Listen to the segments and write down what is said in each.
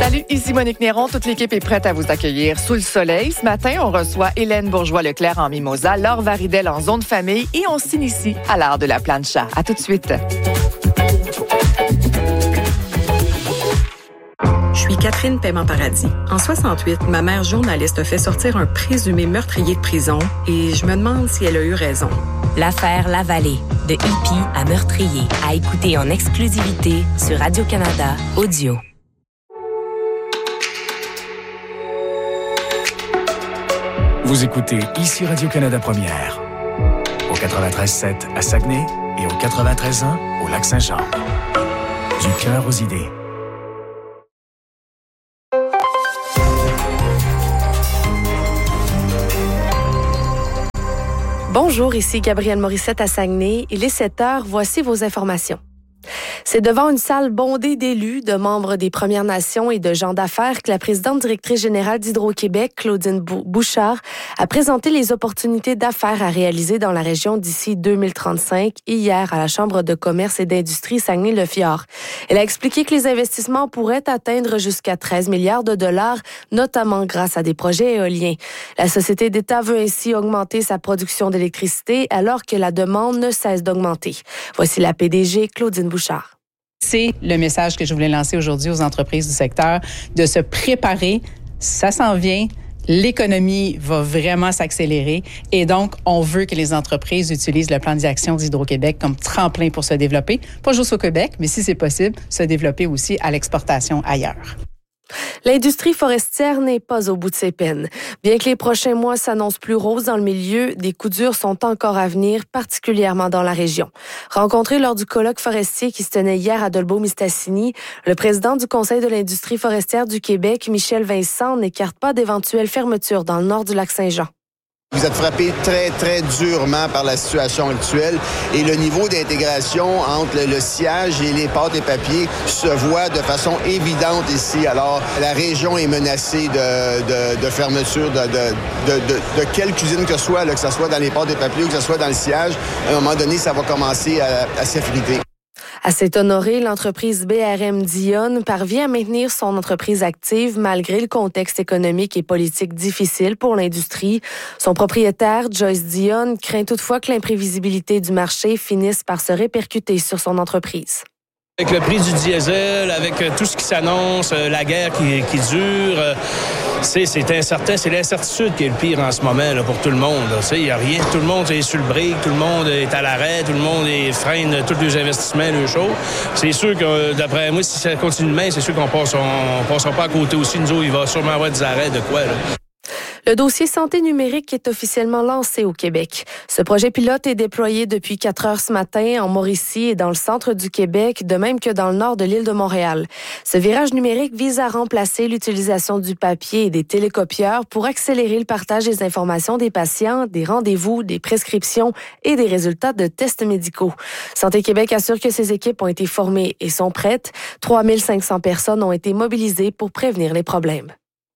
Salut, ici Monique Néron. Toute l'équipe est prête à vous accueillir sous le soleil. Ce matin, on reçoit Hélène Bourgeois-Leclerc en mimosa, Laure Varidel en zone famille et on s'initie à l'art de la plancha. À tout de suite. Je suis Catherine Paiement-Paradis. En 68, ma mère journaliste a fait sortir un présumé meurtrier de prison et je me demande si elle a eu raison. L'affaire Lavallée, de hippie à meurtrier, à écouter en exclusivité sur Radio-Canada Audio. Vous écoutez ici Radio-Canada Première, au 93.7 à Saguenay et au 93.1 au Lac-Saint-Jean. Du cœur aux idées. Bonjour, ici Gabrielle Morissette à Saguenay. Il est 7 heures, voici vos informations. C'est devant une salle bondée d'élus, de membres des Premières Nations et de gens d'affaires que la présidente directrice générale d'Hydro-Québec, Claudine Bouchard, a présenté les opportunités d'affaires à réaliser dans la région d'ici 2035, hier à la Chambre de commerce et d'industrie Saguenay-le-Fjord. Elle a expliqué que les investissements pourraient atteindre jusqu'à 13 milliards de dollars, notamment grâce à des projets éoliens. La société d'État veut ainsi augmenter sa production d'électricité alors que la demande ne cesse d'augmenter. Voici la PDG, Claudine Bouchard. C'est le message que je voulais lancer aujourd'hui aux entreprises du secteur, de se préparer. Ça s'en vient. L'économie va vraiment s'accélérer et donc, on veut que les entreprises utilisent le plan d'action d'Hydro-Québec comme tremplin pour se développer, pas juste au Québec, mais si c'est possible, se développer aussi à l'exportation ailleurs. L'industrie forestière n'est pas au bout de ses peines. Bien que les prochains mois s'annoncent plus roses dans le milieu, des coups durs sont encore à venir, particulièrement dans la région. Rencontré lors du colloque forestier qui se tenait hier à Dolbeau-Mistassini, le président du Conseil de l'industrie forestière du Québec, Michel Vincent, n'écarte pas d'éventuelles fermetures dans le nord du Lac-Saint-Jean. Vous êtes frappé très, très durement par la situation actuelle et le niveau d'intégration entre le sciage et les pâtes et papiers se voit de façon évidente ici. Alors, la région est menacée de fermeture de quelle cuisine que ce soit, là, que ce soit dans les pâtes et papiers ou que ce soit dans le sciage. À un moment donné, ça va commencer à s'effriter. À cet honoré, l'entreprise BRM Dionne parvient à maintenir son entreprise active malgré le contexte économique et politique difficile pour l'industrie. Son propriétaire, Joyce Dionne, craint toutefois que l'imprévisibilité du marché finisse par se répercuter sur son entreprise. Avec le prix du diesel, avec tout ce qui s'annonce, la guerre qui dure, c'est incertain. C'est l'incertitude qui est le pire en ce moment là, pour tout le monde. Il n'y a rien. Tout le monde est sur le break, tout le monde est à l'arrêt, tout le monde freine tous les investissements, les choses. C'est sûr que, d'après moi, si ça continue demain, c'est sûr qu'on passera pas à côté aussi. Nous autres, il va sûrement avoir des arrêts de quoi, là. Le dossier santé numérique est officiellement lancé au Québec. Ce projet pilote est déployé depuis 4 heures ce matin en Mauricie et dans le centre du Québec, de même que dans le nord de l'île de Montréal. Ce virage numérique vise à remplacer l'utilisation du papier et des télécopieurs pour accélérer le partage des informations des patients, des rendez-vous, des prescriptions et des résultats de tests médicaux. Santé Québec assure que ses équipes ont été formées et sont prêtes. 3500 personnes ont été mobilisées pour prévenir les problèmes.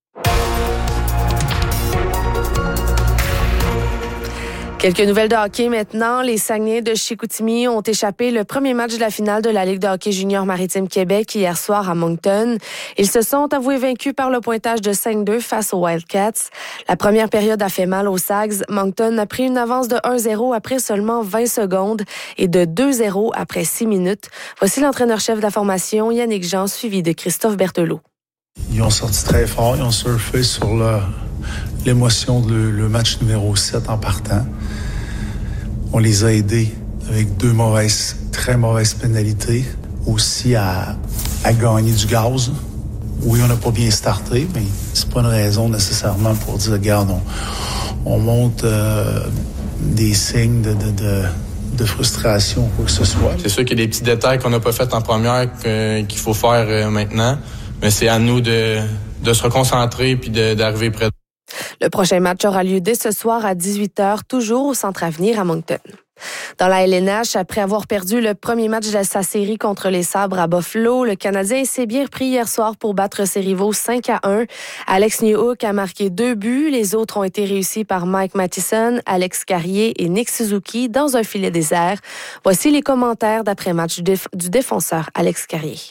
Quelques nouvelles de hockey maintenant. Les Saguenayens de Chicoutimi ont échappé le premier match de la finale de la Ligue de hockey junior Maritime Québec hier soir à Moncton. Ils se sont avoués vaincus par le pointage de 5-2 face aux Wildcats. La première période a fait mal aux Sags. Moncton a pris une avance de 1-0 après seulement 20 secondes et de 2-0 après 6 minutes. Voici l'entraîneur-chef de la formation, Yannick Jean, suivi de Christophe Berthelot. Ils ont sorti très fort, ils ont surfé sur l'émotion de le match numéro 7 en partant. On les a aidés avec 2 très mauvaises pénalités, aussi à gagner du gaz. Oui, on n'a pas bien starté, mais c'est pas une raison nécessairement pour dire, regarde, on monte des signes de frustration ou quoi que ce soit. C'est sûr qu'il y a des petits détails qu'on n'a pas fait en première qu'il faut faire maintenant, mais c'est à nous de se reconcentrer puis d'arriver près. Le prochain match aura lieu dès ce soir à 18h, toujours au Centre Avenir à Moncton. Dans la LNH, après avoir perdu le premier match de sa série contre les Sabres à Buffalo, le Canadien s'est bien repris hier soir pour battre ses rivaux 5-1. Alex Newhook a marqué 2 buts. Les autres ont été réussis par Mike Matheson, Alex Carrier et Nick Suzuki dans un filet désert. Voici les commentaires d'après-match du défenseur Alex Carrier.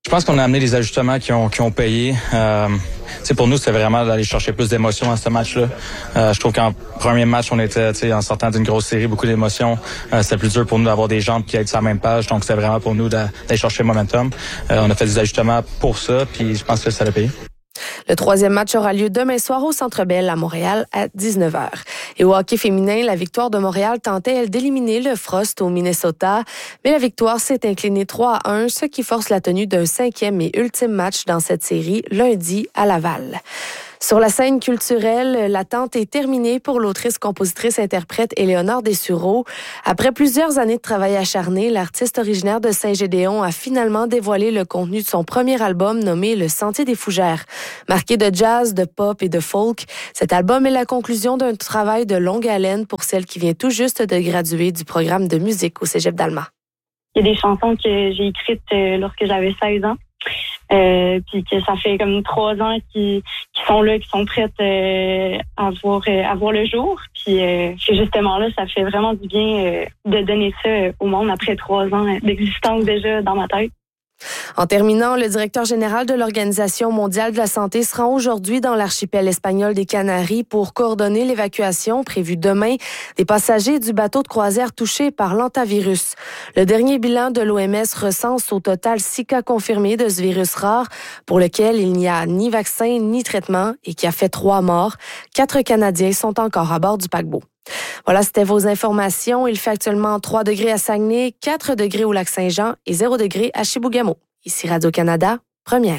Je pense qu'on a amené des ajustements qui ont payé. Pour nous, c'était vraiment d'aller chercher plus d'émotions à ce match-là. Je trouve qu'en premier match, on était en sortant d'une grosse série, beaucoup d'émotions. C'était plus dur pour nous d'avoir des jambes qui aient sur la même page. Donc, c'était vraiment pour nous d'aller chercher le momentum. On a fait des ajustements pour ça, puis je pense que ça l'a payé. Le troisième match aura lieu demain soir au Centre Bell à Montréal à 19h. Et au hockey féminin, la victoire de Montréal tentait, elle, d'éliminer le Frost au Minnesota. Mais la victoire s'est inclinée 3-1, ce qui force la tenue d'un 5e et ultime match dans cette série lundi à Laval. Sur la scène culturelle, l'attente est terminée pour l'autrice, compositrice, interprète Éléonore Dessureau. Après plusieurs années de travail acharné, l'artiste originaire de Saint-Gédéon a finalement dévoilé le contenu de son premier album nommé Le Sentier des Fougères. Marqué de jazz, de pop et de folk, cet album est la conclusion d'un travail de longue haleine pour celle qui vient tout juste de graduer du programme de musique au Cégep d'Alma. Il y a des chansons que j'ai écrites lorsque j'avais 16 ans. Puis que ça fait comme 3 ans qui sont là, qui sont prêtes à voir le jour. Puis justement là, ça fait vraiment du bien de donner ça au monde après 3 ans d'existence déjà dans ma tête. En terminant, le directeur général de l'Organisation mondiale de la santé se rend aujourd'hui dans l'archipel espagnol des Canaries pour coordonner l'évacuation prévue demain des passagers du bateau de croisière touché par l'hantavirus. Le dernier bilan de l'OMS recense au total 6 cas confirmés de ce virus rare pour lequel il n'y a ni vaccin ni traitement et qui a fait 3 morts. 4 Canadiens sont encore à bord du paquebot. Voilà, c'était vos informations. Il fait actuellement 3 degrés à Saguenay, 4 degrés au Lac-Saint-Jean et 0 degrés à Chibougamau. Ici Radio-Canada, première.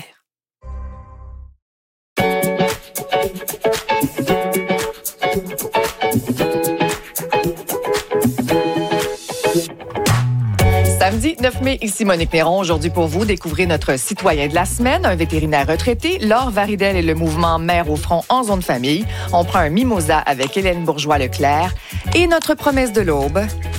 Samedi 9 mai, ici Monique Néron. Aujourd'hui pour vous, découvrez notre citoyen de la semaine, un vétérinaire retraité, Laure Varidel et le mouvement Mère au front en zone famille. On prend un mimosa avec Hélène Bourgeois-Leclerc. Et notre promesse de l'aube,